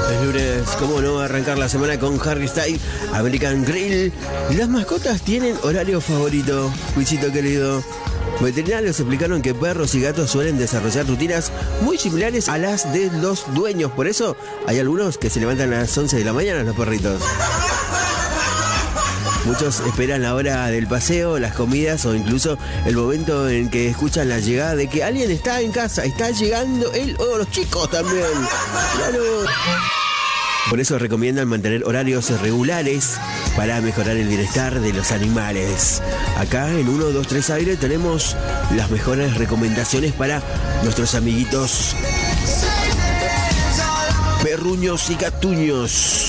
Es lunes, ¿cómo no arrancar la semana con Harry Styles, American Grill? Las mascotas tienen horario favorito, Luisito querido. Veterinarios explicaron que perros y gatos suelen desarrollar rutinas muy similares a las de los dueños. Por eso hay algunos que se levantan a las 11 de la mañana, los perritos. Muchos esperan la hora del paseo, las comidas o incluso el momento en que escuchan la llegada de que alguien está en casa, está llegando él o los chicos también. Claro. Por eso recomiendan mantener horarios regulares para mejorar el bienestar de los animales. Acá en 1, 2, 3 Aire tenemos las mejores recomendaciones para nuestros amiguitos perruños y gatuños.